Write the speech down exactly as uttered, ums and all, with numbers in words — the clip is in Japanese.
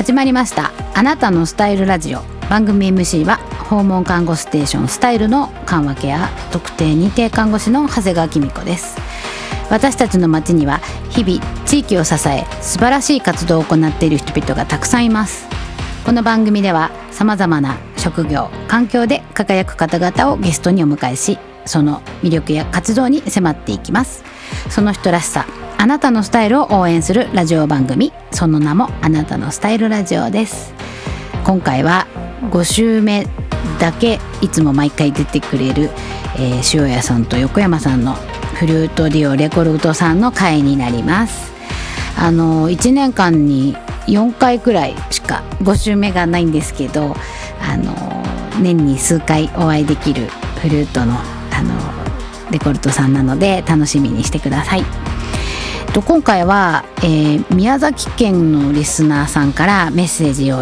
始まりましたあなたのスタイルラジオ。番組 エムシー は訪問看護ステーションスタイルの緩和ケア特定認定看護師の長谷川紀美子です。私たちの街には日々地域を支え素晴らしい活動を行っている人々がたくさんいます。この番組ではさまざまな職業環境で輝く方々をゲストにお迎えし、その魅力や活動に迫っていきます。その人らしさ、あなたのスタイルを応援するラジオ番組、その名もあなたのスタイルラジオです。今回はご週目だけいつも毎回出てくれる、えー、塩谷さんと横山さんのフルートデュオレコルトさんの回になります。あのいちねんかんによんかいくらいしかご週目がないんですけど、あの年に数回お会いできるフルートの、あのレコルトさんなので楽しみにしてください。と今回は、えー、宮崎県のリスナーさんからメッセージを